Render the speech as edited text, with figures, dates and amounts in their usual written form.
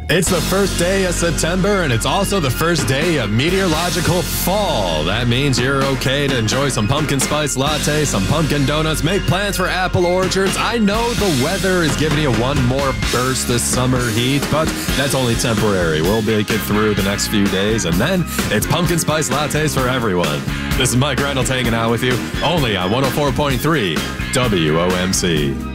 It's the first day of September, and it's also the first day of meteorological fall. That means you're okay to enjoy some pumpkin spice latte, some pumpkin donuts, make plans for apple orchards. I know the weather is giving you one more burst of summer heat, but that's only temporary. We'll make it through the next few days, and then it's pumpkin spice lattes for everyone. This is Mike Reynolds hanging out with you, only on 104.3 WOMC.